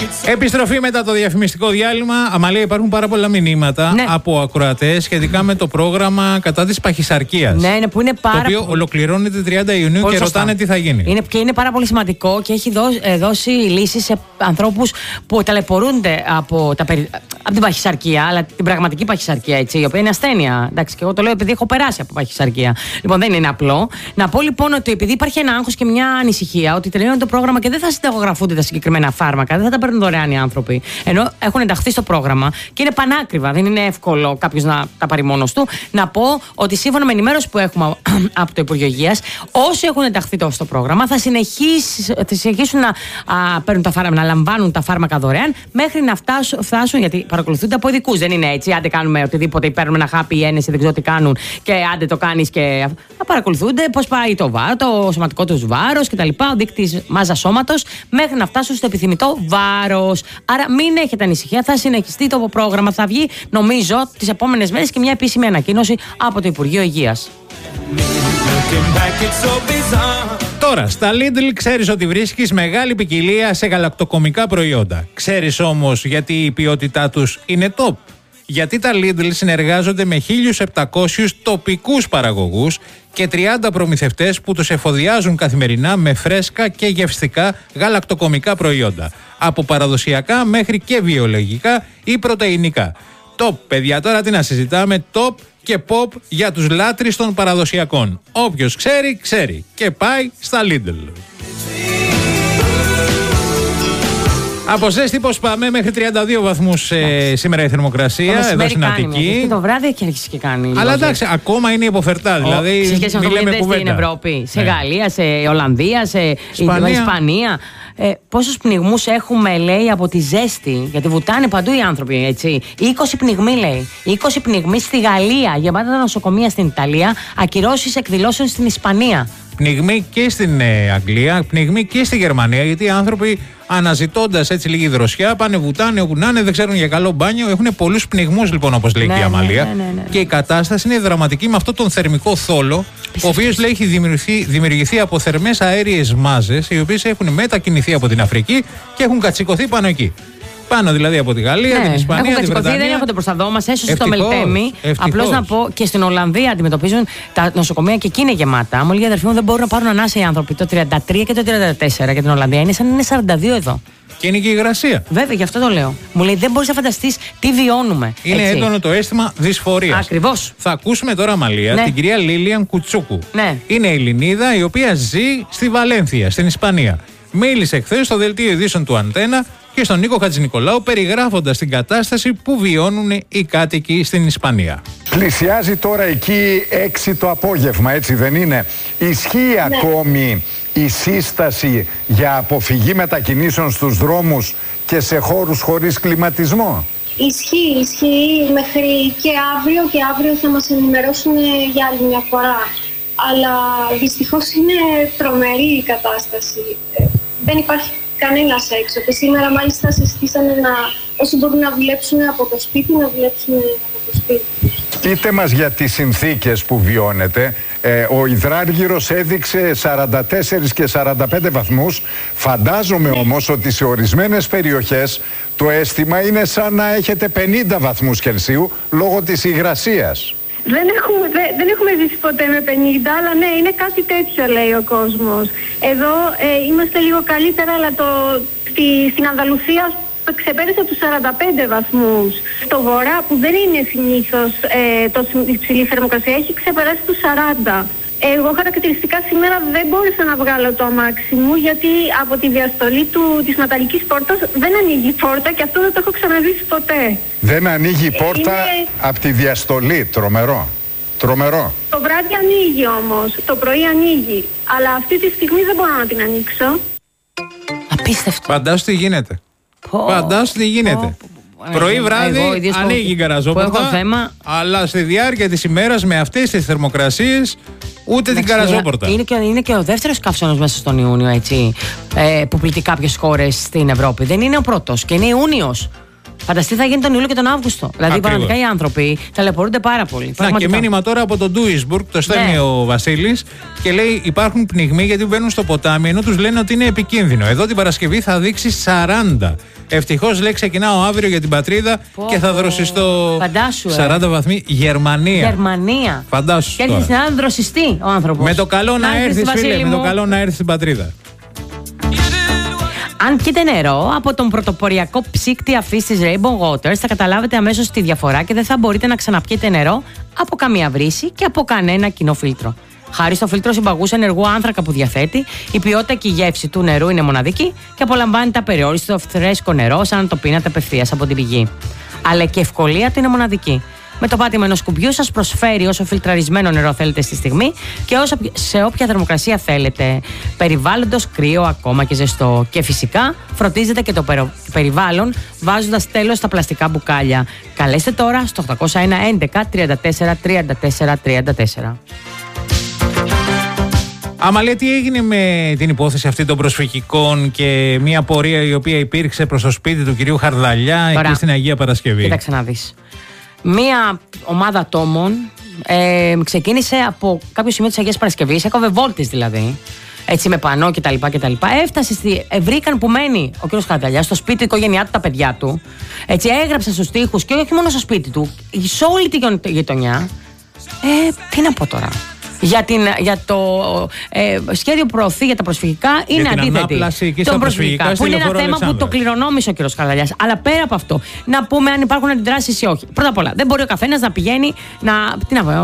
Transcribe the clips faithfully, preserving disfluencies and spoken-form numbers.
Επιστροφή μετά το διαφημιστικό διάλειμμα. Αμαλία, υπάρχουν πάρα πολλά μηνύματα ναι. από ακροατές σχετικά με το πρόγραμμα κατά της παχυσαρκίας. Ναι, ναι, που είναι πάρα το οποίο πολύ... ολοκληρώνεται τριάντα Ιουνίου πολύ και σωστά. Ρωτάνε τι θα γίνει. Είναι, και είναι πάρα πολύ σημαντικό και έχει δώσει, δώσει λύσεις σε ανθρώπους που ταλαιπωρούνται από, τα, από την παχυσαρκία, αλλά την πραγματική παχυσαρκία, έτσι, η οποία είναι ασθένεια. Εντάξει, και εγώ το λέω επειδή έχω περάσει από παχυσαρκία. Λοιπόν, δεν είναι απλό. Να πω λοιπόν ότι επειδή υπάρχει ένα άγχος και μια ανησυχία ότι τελειώνει το πρόγραμμα και δεν θα συνταγογραφούνται τα συγκεκριμένα φάρμακα, δεν θα τα παίρνουν δωρεάν οι άνθρωποι. Ενώ έχουν ενταχθεί στο πρόγραμμα και είναι πανάκριβα, δεν είναι εύκολο κάποιος να τα πάρει μόνος του. Να πω ότι σύμφωνα με ενημέρωση που έχουμε από το Υπουργείο Υγείας, όσοι έχουν ενταχθεί στο πρόγραμμα θα, θα συνεχίσουν να, α, παίρνουν τα φάρμακα, να λαμβάνουν τα φάρμακα δωρεάν μέχρι να φτάσουν, φτάσουν γιατί παρακολουθούνται από ειδικούς. Δεν είναι έτσι. Άντε κάνουμε οτιδήποτε, παίρνουμε ένα χάπι ή ένεση, δεν ξέρω τι κάνουν και άντε το κάνεις και. Παρακολουθούνται πώς πάει το βάρο, το σωματικό τους βάρος κτλ. Ο δείκτης μάζα σώματος μέχρι να φτάσουν στο επιθυμητό βάρος. Άρα μην έχετε ανησυχία, θα συνεχιστεί το πρόγραμμα. Θα βγει, νομίζω, τις επόμενες μέρες και μια επίσημη ανακοίνωση από το Υπουργείο Υγείας. Τώρα, στα Lidl ξέρεις ότι βρίσκεις μεγάλη ποικιλία σε γαλακτοκομικά προϊόντα. Ξέρεις όμως γιατί η ποιότητά τους είναι top. Γιατί τα Lidl συνεργάζονται με χίλιους επτακόσιους τοπικούς παραγωγούς και τριάντα προμηθευτές που τους εφοδιάζουν καθημερινά με φρέσκα και γευστικά γαλακτοκομικά προϊόντα. Από παραδοσιακά μέχρι και βιολογικά ή πρωτεϊνικά. Top, παιδιά, τώρα τι να συζητάμε, top και pop για τους λάτρεις των παραδοσιακών. Όποιος ξέρει, ξέρει και πάει στα Lidl. Από ζέστη πώς πάμε, μέχρι τριάντα δύο βαθμούς ε, σήμερα η θερμοκρασία εδώ στην Αττική. Και το βράδυ έχει αρχίσει και κάνει. Αλλά εντάξει, ακόμα είναι υποφερτά. Δηλαδή, σε σχέση με το που στην Ευρώπη, σε ναι. Γαλλία, σε Ολλανδία, σε Ισπανία. Ισπανία. Ε, πόσους πνιγμούς έχουμε, λέει, από τη ζέστη, γιατί βουτάνε παντού οι άνθρωποι, έτσι. είκοσι πνιγμοί, λέει. είκοσι πνιγμοί στη Γαλλία, γεμάτα τα νοσοκομεία στην Ιταλία, ακυρώσεις εκδηλώσεων στην Ισπανία. Πνιγμοί και στην ε, Αγγλία, πνιγμοί και στη Γερμανία, γιατί οι άνθρωποι αναζητώντας έτσι λίγη δροσιά πάνε βουτάνε όπου να είναι, δεν ξέρουν για καλό μπάνιο. Έχουν πολλούς πνιγμούς λοιπόν, όπως λέει ναι, και η Αμαλία. Ναι, ναι, ναι, ναι. Και η κατάσταση είναι δραματική με αυτόν τον θερμικό θόλο, ο οποίος λέει έχει δημιουργηθεί, δημιουργηθεί από θερμές αέριες μάζες, οι οποίες έχουν μετακινηθεί από την Αφρική και έχουν κατσικωθεί πάνω εκεί. Πάνω δηλαδή από τη Γαλλία, ναι, την Ισπανία, την Βρετανία. Δεν έρχονται προς τα δώμα μας, έσωσε στο Μελτέμι. Απλώς να πω και στην Ολλανδία αντιμετωπίζουν τα νοσοκομεία και εκεί είναι γεμάτα. Μου λέει αδερφοί μου δεν μπορούν να πάρουν ανάσα οι άνθρωποι. Το τριάντα τρία και το τριάντα τέσσερα για την Ολλανδία είναι σαν να είναι σαράντα δύο εδώ. Και είναι και η υγρασία. Βέβαια, γι' αυτό το λέω. Μου λέει δεν μπορείς να φανταστείς τι βιώνουμε. Είναι έτσι. Έντονο το αίσθημα δυσφορίας. Ακριβώς. Θα ακούσουμε τώρα, Αμαλία, ναι. την κυρία Λίλιαν Κουτσούκου. Ναι. Είναι Ελληνίδα η οποία ζει στη Βαλένθια, στην Ισπανία. Μίλησε χθες στο δελτίο ειδήσεων του Αντένα και στον Νίκο Χατζηνικολάου περιγράφοντας την κατάσταση που βιώνουν οι κάτοικοι στην Ισπανία. Πλησιάζει τώρα εκεί έξι το απόγευμα, έτσι δεν είναι? Ισχύει ναι. ακόμη η σύσταση για αποφυγή μετακινήσεων στους δρόμους και σε χώρους χωρίς κλιματισμό? Ισχύει, ισχύει μέχρι και αύριο και αύριο θα μας ενημερώσουν για άλλη μια φορά. Αλλά δυστυχώς είναι τρομερή η κατάσταση. Δεν υπάρχει κανένας έξω. Και σήμερα μάλιστα συστήσανε να όσοι μπορούν να δουλέψουν από το σπίτι, να δουλέψουν από το σπίτι. Πείτε μας για τις συνθήκες που βιώνετε. Ε, ο υδράργυρος έδειξε σαράντα τέσσερα και σαράντα πέντε βαθμούς. Φαντάζομαι όμως ότι σε ορισμένες περιοχές το αίσθημα είναι σαν να έχετε πενήντα βαθμούς Κελσίου λόγω της υγρασίας. Δεν έχουμε, δεν, δεν έχουμε ζήσει ποτέ με πενήντα, αλλά ναι, είναι κάτι τέτοιο λέει ο κόσμος. Εδώ ε, είμαστε λίγο καλύτερα, αλλά το, στη, στην Ανδαλουσία ξεπέρασε τους σαράντα πέντε βαθμούς. Στο βορρά, που δεν είναι συνήθως ε, το υψηλή θερμοκρασία, έχει ξεπεράσει τους σαράντα. Εγώ χαρακτηριστικά σήμερα δεν μπόρεσα να βγάλω το αμάξι μου, γιατί από τη διαστολή του, της μεταλλικής πόρτας δεν ανοίγει η πόρτα και αυτό δεν το έχω ξαναζήσει ποτέ. Δεν ανοίγει η πόρτα είναι... από τη διαστολή, τρομερό. Τρομερό. Το βράδυ ανοίγει όμως, το πρωί ανοίγει, αλλά αυτή τη στιγμή δεν μπορώ να την ανοίξω. Απίστευτο. Φαντάσου τι γίνεται. Oh. Φαντάσου τι γίνεται. Oh. Πρωί βράδυ εγώ, ανοίγει η γκαραζόπορτα, αλλά στη διάρκεια της ημέρας με αυτές τις θερμοκρασίες ούτε την γκαραζόπορτα. Είναι και, είναι και ο δεύτερος καύσωνος μέσα στον Ιούνιο, έτσι, ε, που πληττεί κάποιες χώρες στην Ευρώπη. Δεν είναι ο πρώτος και είναι Ιούνιος. Φανταστείτε θα γίνει τον Ιούλιο και τον Αύγουστο. Δηλαδή, πραγματικά οι άνθρωποι ταλαιπωρούνται πάρα πολύ. Να, και μήνυμα τώρα από τον Ντούισμπουργκ, το στέλνει ναι. ο Βασίλης και λέει: υπάρχουν πνιγμοί γιατί μπαίνουν στο ποτάμι ενώ τους λένε ότι είναι επικίνδυνο. Εδώ την Παρασκευή θα δείξει σαράντα. Ευτυχώς λέει ξεκινάω αύριο για την πατρίδα Πω, και θα δροσιστώ. Φαντάσου, ε. σαράντα βαθμοί Γερμανία. Γερμανία. Φαντάσου. Και έρχεται να δροσιστεί ο άνθρωπος. Με το καλό να, να έρθει, φίλε, με το καλό να έρθει στην πατρίδα. Αν πιείτε νερό από τον πρωτοποριακό ψύκτη αφής της Rainbow Waters, θα καταλάβετε αμέσως τη διαφορά και δεν θα μπορείτε να ξαναπιείτε νερό από καμία βρύση και από κανένα κοινό φίλτρο. Χάρη στο φίλτρο συμπαγούς ενεργού άνθρακα που διαθέτει, η ποιότητα και η γεύση του νερού είναι μοναδική και απολαμβάνετε απεριόριστο φρέσκο νερό σαν να το πίνατε απευθείας από την πηγή. Αλλά και η ευκολία του είναι μοναδική. Με το πάτημα ενός κουμπιού σας προσφέρει όσο φιλτραρισμένο νερό θέλετε στη στιγμή και όσο, σε όποια θερμοκρασία θέλετε. Περιβάλλοντος κρύο, ακόμα και ζεστό. Και φυσικά φροντίζετε και το περιβάλλον βάζοντας τέλος στα πλαστικά μπουκάλια. Καλέστε τώρα στο οκτώ μηδέν ένα έντεκα τριάντα τέσσερα τριάντα τέσσερα τριάντα τέσσερα. Άμα λέει τι έγινε με την υπόθεση αυτή των προσφυγικών και μια πορεία η οποία υπήρξε προς το σπίτι του κυρίου Χαρδαλιά εκεί στην Αγία Παρασκευή. Κοίταξε να δεις. Μία ομάδα ατόμων ε, ξεκίνησε από κάποιο σημείο της Αγίας Παρασκευής, έκοβε βόλτες δηλαδή, έτσι με πανό κτλ. κτλ. Έφτασε στη. Ε, βρήκαν που μένει ο κ. Χαρδαλιάς στο σπίτι, η οικογένειά του, τα παιδιά του. Έτσι έγραψαν στους τοίχους και όχι μόνο στο σπίτι του, σε όλη τη γειτονιά. Ε, τι να πω τώρα. Για, την, για το ε, σχέδιο που προωθεί για τα προσφυγικά είναι αντίθετη. Τον προσφυγικά, που είναι ένα θέμα που το κληρονόμησε ο κ. Χαρδαλιάς. Αλλά πέρα από αυτό, να πούμε αν υπάρχουν αντιδράσεις ή όχι. Πρώτα απ' όλα, δεν μπορεί ο καθένας να πηγαίνει να, τι να,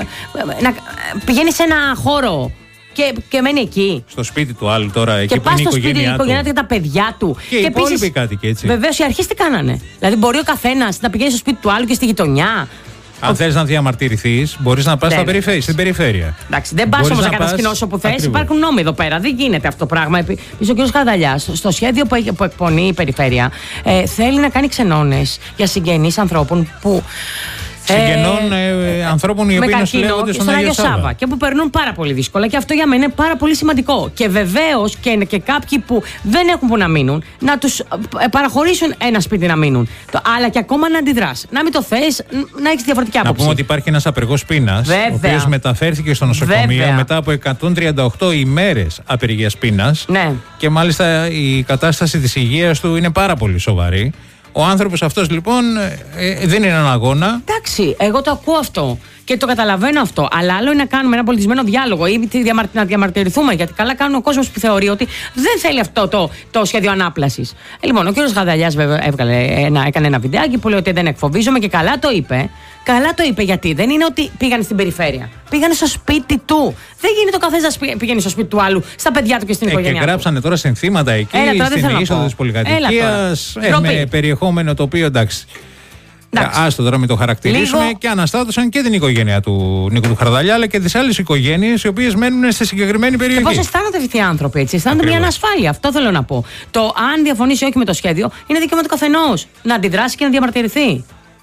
να πηγαίνει σε ένα χώρο και, και μένει εκεί. Στο σπίτι του άλλου τώρα, εκεί και που είναι η οικογένειά του. Και πας στο σπίτι, η οικογένειά του και τα παιδιά του. Και, και οι υπόλοιποι κάτοικοι, έτσι. Βεβαίως οι αρχές τι κάνανε. Δηλαδή, μπορεί ο καθένας να πηγαίνει στο σπίτι του άλλου και στη γειτονιά. Αν θες να διαμαρτυρηθείς, μπορείς να πας στην περιφέρεια. Εντάξει, δεν πας όμως να κατασκηνώσεις όπου θες. Υπάρχουν νόμοι εδώ πέρα. Δεν γίνεται αυτό το πράγμα. Επίσης, ο κ. Χαρδαλιάς, στο σχέδιο που, που εκπονεί η περιφέρεια, ε, θέλει να κάνει ξενώνες για συγγενείς ανθρώπων που. Συγγενών ε, ε, ανθρώπων οι οποίοι νοσηλεύονται στον Άγιο Σάββα. Και που περνούν πάρα πολύ δύσκολα. Και αυτό για μένα είναι πάρα πολύ σημαντικό. Και βεβαίως και, και κάποιοι που δεν έχουν που να μείνουν, να τους παραχωρήσουν ένα σπίτι να μείνουν. Το, αλλά και ακόμα να αντιδράς. Να μην το θες, να έχεις διαφορετική άποψη. Να πούμε ότι υπάρχει ένας απεργός πείνας, ο οποίος μεταφέρθηκε στο νοσοκομείο Βέβαια. μετά από εκατόν τριάντα οκτώ ημέρες απεργίας πείνας. Ναι. Και μάλιστα η κατάσταση της υγείας του είναι πάρα πολύ σοβαρή. Ο άνθρωπος αυτός λοιπόν ε, δεν είναι ένα αγώνα. Εντάξει, εγώ το ακούω αυτό και το καταλαβαίνω αυτό. Αλλά άλλο είναι να κάνουμε ένα πολιτισμένο διάλογο ή να διαμαρτυρηθούμε. Γιατί καλά κάνει ο κόσμος που θεωρεί ότι δεν θέλει αυτό το, το σχέδιο ανάπλασης. Ε, λοιπόν, ο κ. Χαρδαλιάς βέβαια έβγαλε ένα, έκανε ένα βιντεάκι που λέει ότι δεν εκφοβίζομαι και καλά το είπε. Καλά το είπε γιατί δεν είναι ότι πήγανε στην περιφέρεια. Πήγανε στο σπίτι του. Δεν γίνεται ο καθένας να πηγαίνει στο σπίτι του άλλου, στα παιδιά του και στην ε, οικογένειά του. Και γράψανε τώρα συνθήματα εκεί, Έλα, στην είσοδο της πολυκατοικίας. Ε, με περιεχόμενο το οποίο εντάξει. εντάξει. Άστο τώρα μην το χαρακτηρίσουμε. Λίγο... Και αναστάτωσαν και την οικογένεια του Νίκου του Χαρδαλιά, αλλά και τις άλλες οικογένειες οι οποίες μένουν σε συγκεκριμένη περιοχή. Και πώς αισθάνονται αυτοί οι άνθρωποι, έτσι. Αισθάνονται μια ανασφάλεια. Αυτό θέλω να πω. Το αν διαφωνήσει όχι με το σχέδιο είναι δικαίωμα του καθενός να αντιδράσει και να διαμαρτυρηθεί.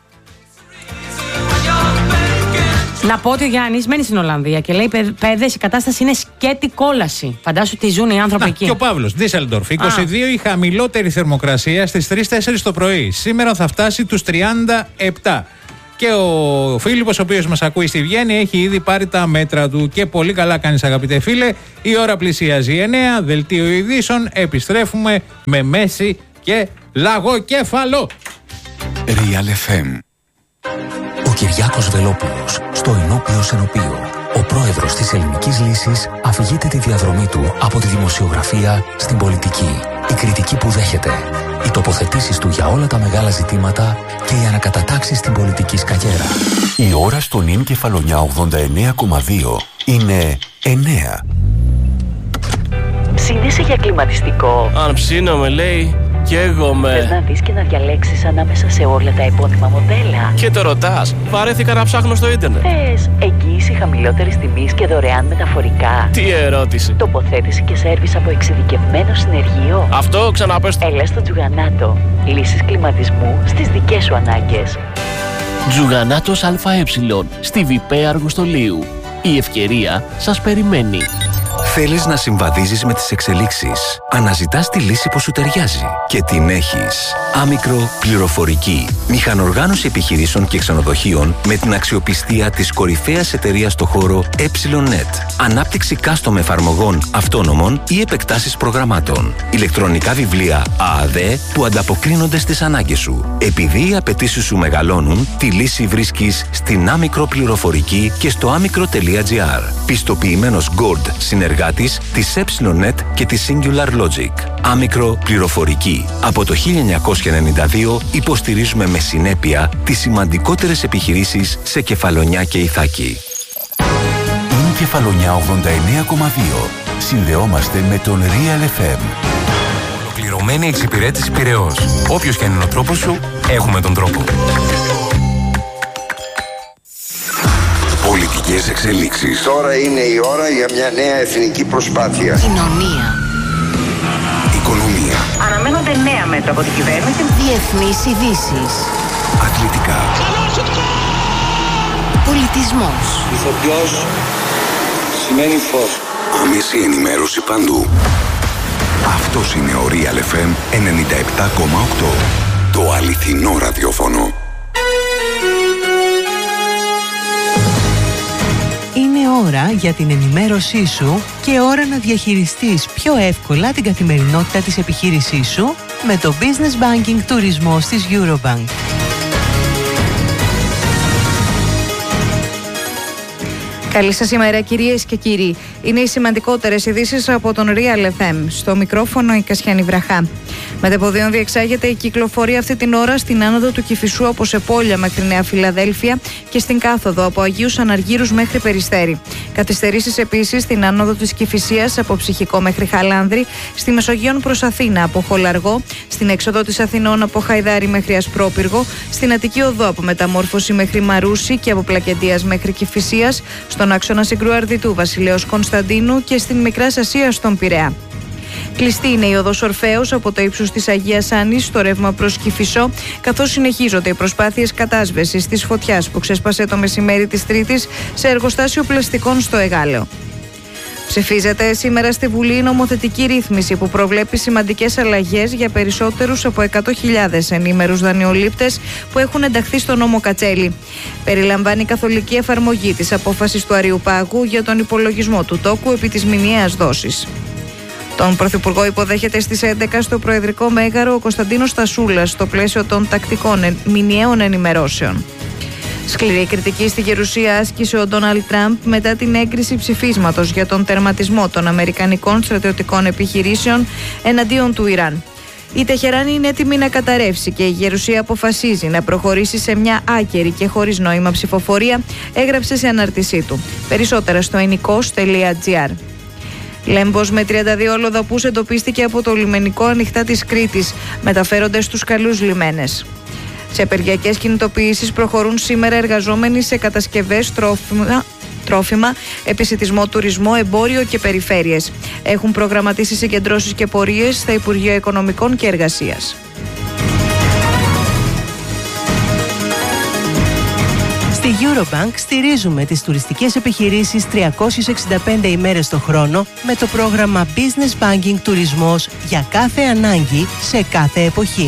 Να πω ότι ο Γιάννης μένει στην Ολλανδία και λέει: παιδες, η κατάσταση είναι σκέτη κόλαση. Φαντάσου τι ζουν οι άνθρωποι Να, εκεί. Και ο Παύλος, Ντίσσελντορφ, είκοσι δύο Α. η χαμηλότερη θερμοκρασία στις τρεις με τέσσερις το πρωί. Σήμερα θα φτάσει τους τριάντα επτά. Και ο Φίλιππος, ο οποίος μας ακούει στη Βιέννη, έχει ήδη πάρει τα μέτρα του. Και πολύ καλά κάνεις, αγαπητέ φίλε. Η ώρα πλησιάζει εννέα, δελτίο ειδήσεων. Επιστρέφουμε με Μέση και Λαγοκέφαλο. Real εφ εμ. Ο Κυριάκος Βελόπουλος, στο Ενώπιο Σενοπείο. Ο πρόεδρος της Ελληνικής Λύσης αφηγείται τη διαδρομή του από τη δημοσιογραφία στην πολιτική. Η κριτική που δέχεται, οι τοποθετήσεις του για όλα τα μεγάλα ζητήματα και οι ανακατατάξεις στην πολιτική σκαγέρα. Η ώρα στο νυν Κεφαλονιά ογδόντα εννέα κόμμα δύο είναι εννέα. Ψήνεσαι για κλιματιστικό? Αν ψήνομαι, λέει, καίγομαι. Θες να δεις και να διαλέξεις ανάμεσα σε όλα τα επώνυμα μοντέλα? Και το ρωτάς, βαρέθηκα να ψάχνω στο ίντερνετ. Θες εγγύηση χαμηλότερης τιμής και δωρεάν μεταφορικά? Τι ερώτηση. Τοποθέτηση και σέρβις από εξειδικευμένο συνεργείο? Αυτό ξαναπες το. Έλα στο Τζουγανάτο. Λύσεις κλιματισμού στις δικές σου ανάγκες. Τζουγανάτος ΑΕ στη Βιπέ Αργοστολίου. Η ευκαιρία σας περιμένει. Θέλεις να συμβαδίζεις με τις εξελίξεις. Αναζητάς τη λύση που σου ταιριάζει. Και την έχεις. Άμικρο Πληροφορική. Μηχανοργάνωση επιχειρήσεων και ξενοδοχείων με την αξιοπιστία της κορυφαίας εταιρείας στο χώρο e-net. Ανάπτυξη custom εφαρμογών αυτόνομων ή επεκτάσεις προγραμμάτων. Ηλεκτρονικά βιβλία ΑΑΔΕ που ανταποκρίνονται στις ανάγκες σου. Επειδή οι απαιτήσεις σου μεγαλώνουν, τη λύση βρίσκεις στην Άμικρο Πληροφορική και στο άμικρο τελεία τζι άρ. Πιστοποιημένος Gold συνεργάτης της e-net και της Singular Logic. Άμικρο Πληροφορική. Από το χίλια εννιακόσια ενενήντα δύο υποστηρίζουμε με συνέπεια τις σημαντικότερες επιχειρήσεις σε Κεφαλονιά και Ιθάκη. Είναι Κεφαλονιά ογδόντα εννέα κόμμα δύο. Συνδεόμαστε με τον Real εφ εμ. Ολοκληρωμένη εξυπηρέτηση Πειραιώς. Όποιος και αν είναι ο τρόπος σου, έχουμε τον τρόπο. Πολιτικές εξελίξεις. Τώρα είναι η ώρα για μια νέα εθνική προσπάθεια. Κοινωνία. Οικονομία. Αναμένονται νέα μέτρα από την κυβέρνηση. Διεθνείς ειδήσεις. Αθλητικά. Πολιτισμός. Ηθοποιός σημαίνει φως. Άμεση ενημέρωση παντού. Αυτός είναι ο Real εφ εμ ενενήντα επτά κόμμα οκτώ. Το αληθινό ραδιόφωνο. Είναι ώρα για την ενημέρωσή σου και ώρα να διαχειριστείς πιο εύκολα την καθημερινότητα της επιχείρησής σου με το Business Banking Τουρισμός της Eurobank. Καλή σας ημέρα κυρίες και κύριοι. Είναι οι σημαντικότερες ειδήσεις από τον Real εφ εμ. Στο μικρόφωνο η Κασιάνη Βραχά. Μετεποδίων διεξάγεται η κυκλοφορία αυτή την ώρα στην άνοδο του Κηφισού από Σεπόλια μέχρι Νέα Φιλαδέλφια και στην κάθοδο από Αγίους Αναργύρους μέχρι Περιστέρι. Καθυστερήσεις επίσης στην άνοδο της Κηφισίας από Ψυχικό μέχρι Χαλάνδρη, στη Μεσογείων προς Αθήνα από Χολαργό, στην έξοδο της Αθηνών από Χαϊδάρι μέχρι Ασπρόπυργο, στην Αττική Οδό από Μεταμόρφωση μέχρι Μαρούσι και από Πλακεντίας μέχρι Κηφισίας, στον άξονα Συγκρού Αρδιτού Βασιλέως Κωνσταντίνου και στην Μικράς Ασίας στον Πειραιά. Κλειστή είναι η οδός Ορφέως από το ύψος της Αγίας Άννης στο ρεύμα προς Κηφισό, καθώς συνεχίζονται οι προσπάθειες κατάσβεσης της φωτιάς που ξέσπασε το μεσημέρι της Τρίτης σε εργοστάσιο πλαστικών στο Εγάλεο. Ψηφίζεται σήμερα στη Βουλή η νομοθετική ρύθμιση που προβλέπει σημαντικές αλλαγές για περισσότερους από εκατό χιλιάδες ενήμερους δανειολήπτες που έχουν ενταχθεί στο νόμο Κατσέλη. Περιλαμβάνει καθολική εφαρμογή της απόφασης του Αριουπάγου για τον υπολογισμό του τόκου επί της μηνιαίας δόσης. Τον Πρωθυπουργό υποδέχεται στις έντεκα στο Προεδρικό Μέγαρο ο Κωνσταντίνος Στασούλας στο πλαίσιο των τακτικών μηνιαίων ενημερώσεων. Σκληρή κριτική στη Γερουσία άσκησε ο Ντόναλντ Τραμπ μετά την έγκριση ψηφίσματος για τον τερματισμό των αμερικανικών στρατιωτικών επιχειρήσεων εναντίον του Ιράν. Η Τεχεράνη είναι έτοιμη να καταρρεύσει και η Γερουσία αποφασίζει να προχωρήσει σε μια άκερη και χωρίς νόημα ψηφοφορία, έγραψε σε ανάρτησή του. Περισσότερα στο ενικός τελεία τζι άρ. Λέμπος με τριάντα δύο ολοδαπούς εντοπίστηκε από το λιμενικό ανοιχτά της Κρήτης, μεταφέρονται στους καλούς λιμένες. Σε απεργιακές κινητοποιήσεις προχωρούν σήμερα εργαζόμενοι σε κατασκευές, τρόφιμα, τρόφιμα, επισιτισμό, τουρισμό, εμπόριο και περιφέρειες. Έχουν προγραμματίσει συγκεντρώσεις και πορείες στα Υπουργεία Οικονομικών και Εργασίας. Στη Eurobank στηρίζουμε τις τουριστικές επιχειρήσεις τριακόσιες εξήντα πέντε ημέρες το χρόνο με το πρόγραμμα Business Banking Τουρισμός για κάθε ανάγκη σε κάθε εποχή.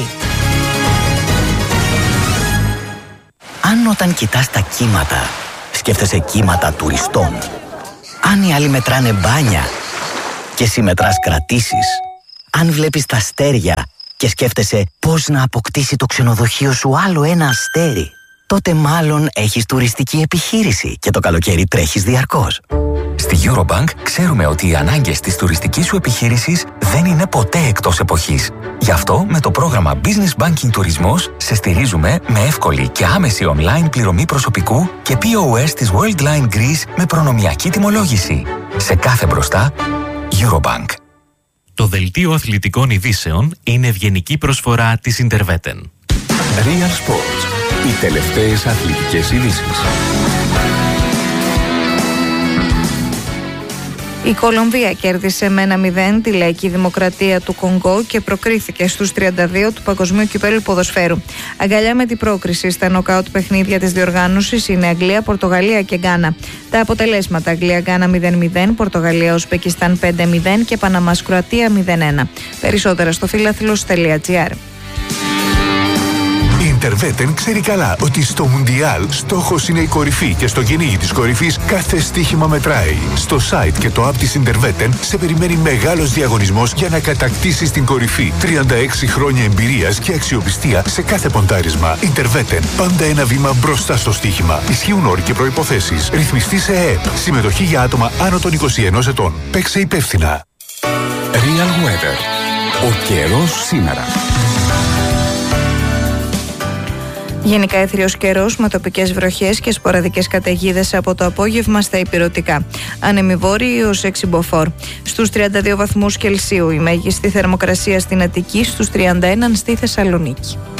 Αν όταν κοιτάς τα κύματα, σκέφτεσαι κύματα τουριστών. Αν οι άλλοι μετράνε μπάνια και εσύ μετράς κρατήσεις. Αν βλέπεις τα αστέρια και σκέφτεσαι πώς να αποκτήσει το ξενοδοχείο σου άλλο ένα αστέρι, τότε μάλλον έχεις τουριστική επιχείρηση και το καλοκαίρι τρέχεις διαρκώς. Στη Eurobank ξέρουμε ότι οι ανάγκες της τουριστικής σου επιχείρησης δεν είναι ποτέ εκτός εποχής. Γι' αυτό με το πρόγραμμα Business Banking Τουρισμός σε στηρίζουμε με εύκολη και άμεση online πληρωμή προσωπικού και πι ο ες της Worldline Greece με προνομιακή τιμολόγηση. Σε κάθε μπροστά, Eurobank. Το δελτίο αθλητικών ειδήσεων είναι ευγενική προσφορά της Interveten. Real Sports. Οι τελευταίες αθλητικές ειδήσεις. Η Κολομβία κέρδισε με ένα μηδέν τη λαϊκή δημοκρατία του Κονγκό και προκρίθηκε στους τριάντα δύο του Παγκοσμίου Κυπέλλου Ποδοσφαίρου. Αγκαλιά με την πρόκριση στα νοκάουτ παιχνίδια της διοργάνωσης είναι Αγγλία, Πορτογαλία και Γκάνα. Τα αποτελέσματα: Αγγλία-Γκάνα μηδέν μηδέν, Πορτογαλία-Ουσπεκιστάν πέντε μηδέν και Παναμάς-Κροατία μηδέν ένα. Περισσότερα στο φιλάθλος τελεία τζι άρ. Η Interveten ξέρει καλά ότι στο Μουντιάλ στόχος είναι η κορυφή και στο κυνήγι της κορυφής κάθε στοίχημα μετράει. Στο site και το app της Interveten σε περιμένει μεγάλος διαγωνισμός για να κατακτήσεις την κορυφή. τριάντα έξι χρόνια εμπειρίας και αξιοπιστία σε κάθε ποντάρισμα. Interveten, πάντα ένα βήμα μπροστά στο στοίχημα. Ισχύουν όροι και προϋποθέσεις. Ρυθμιστή σε ΕΕΠ. Συμμετοχή για άτομα άνω των είκοσι ενός ετών. Παίξε υπεύθυνα. Real Weather. Ο καιρός σήμερα. Γενικά έθριος καιρός με τοπικές βροχές και σποραδικές καταιγίδες από το απόγευμα στα ηπειρωτικά. Άνεμη βόρειη ως έξι μποφόρ. Στους τριάντα δύο βαθμούς Κελσίου η μέγιστη θερμοκρασία στην Αττική, στους τριάντα ένα στη Θεσσαλονίκη.